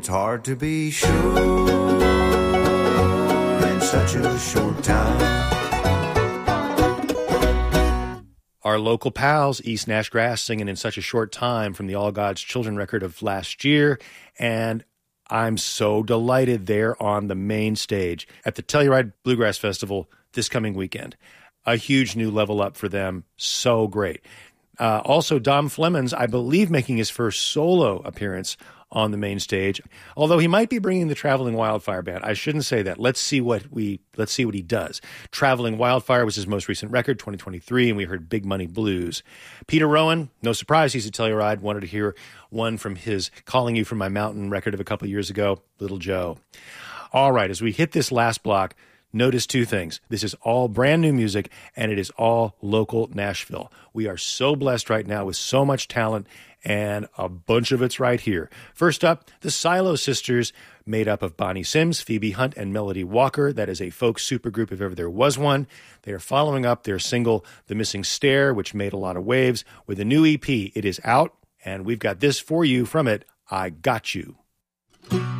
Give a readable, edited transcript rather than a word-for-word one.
it's hard to be sure in such a short time. Our local pals, East Nash Grass, singing In Such a Short Time from the All God's Children record of last year. And I'm so delighted they're on the main stage at the Telluride Bluegrass Festival this coming weekend. A huge new level up for them. So great. Also, Dom Flemons, I believe, making his first solo appearance on the main stage, although he might be bringing the Traveling Wildfire Band. I shouldn't say that. Let's see what he does. Traveling Wildfire was his most recent record, 2023, and we heard Big Money Blues. Peter Rowan, no surprise, he's at Telluride. Wanted to hear one from his Calling You From My Mountain record of a couple years ago, Little Joe. All right, as we hit this last block, notice two things. This is all brand new music, and it is all local Nashville. We are so blessed right now with so much talent, and a bunch of it's right here. First up, the Silo Sisters, made up of Bonnie Sims, Phoebe Hunt, and Melody Walker. That is a folk supergroup if ever there was one. They are following up their single, The Missing Stair, which made a lot of waves, with a new EP. It is out, and we've got this for you from it, I Got You.